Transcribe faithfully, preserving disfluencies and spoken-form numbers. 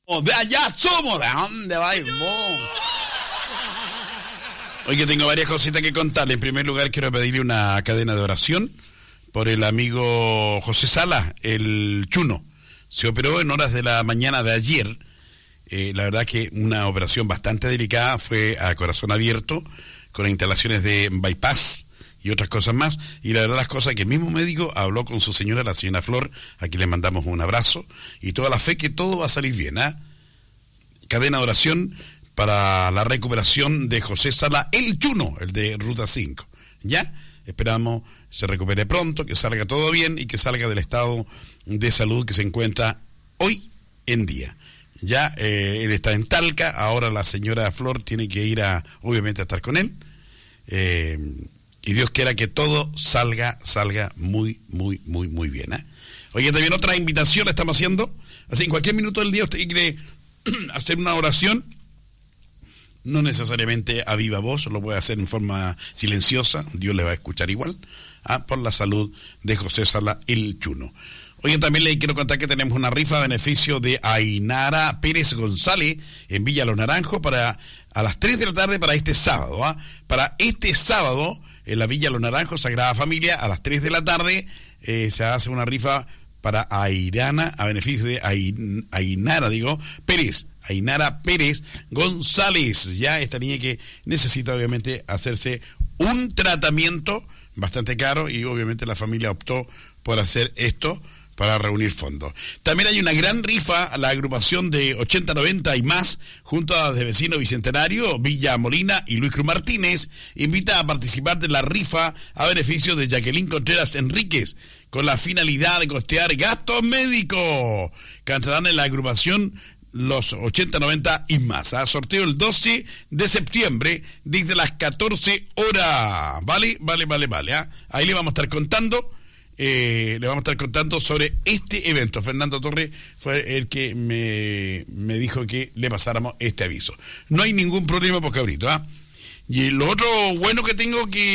De allá somos, ¿de dónde vais vos? Hoy que tengo varias cositas que contarle. En primer lugar, quiero pedirle una cadena de oración por el amigo José Sala, el Chuno. Se operó en horas de la mañana de ayer. Eh, la verdad que una operación bastante delicada, fue a corazón abierto, con instalaciones de bypass y otras cosas más. Y la verdad las cosas que el mismo médico habló con su señora, la señora Flor, a quien le mandamos un abrazo, y toda la fe que todo va a salir bien, ¿ah? ¿eh? Cadena de oración para la recuperación de José Sala, el Chuno, el de Ruta cinco. ¿Ya? Esperamos se recupere pronto, que salga todo bien y que salga del estado de salud que se encuentra hoy en día. Ya eh, él está en Talca, ahora la señora Flor tiene que ir a, obviamente, a estar con él. Eh, y Dios quiera que todo salga, salga muy, muy, muy, muy bien. ¿eh? Oye, también otra invitación la estamos haciendo. Así, en cualquier minuto del día usted quiere hacer una oración, no necesariamente a viva voz, lo puede hacer en forma silenciosa, Dios le va a escuchar igual, ¿ah? Por la salud de José Sala, el Chuno. Oye, también le quiero contar que tenemos una rifa a beneficio de Ainara Pérez González en Villa Los Naranjos para a las tres de la tarde para este sábado, ¿ah? Para este sábado en la Villa Los Naranjos, Sagrada Familia, a las tres de la tarde eh, se hace una rifa para Airana, a beneficio de Ainara, digo, Pérez, Ainara Pérez González, ya esta niña que necesita obviamente hacerse un tratamiento bastante caro y obviamente la familia optó por hacer esto para reunir fondos. También hay una gran rifa, la agrupación de ochenta noventa y más, junto a de vecino Bicentenario, Villa Molina y Luis Cruz Martínez, invita a participar de la rifa a beneficio de Jacqueline Contreras Enríquez, con la finalidad de costear gastos médicos. Cantarán en la agrupación los ochenta noventa y más. ¿eh? Sorteo el doce de septiembre, desde las catorce horas. ¿Vale? Vale, vale, vale. ¿eh? Ahí le vamos a estar contando. Eh, le vamos a estar contando sobre este evento. Fernando Torres fue el que me, me dijo que le pasáramos este aviso. No hay ningún problema por cabrito, ¿ah? ¿eh? Y lo otro bueno que tengo que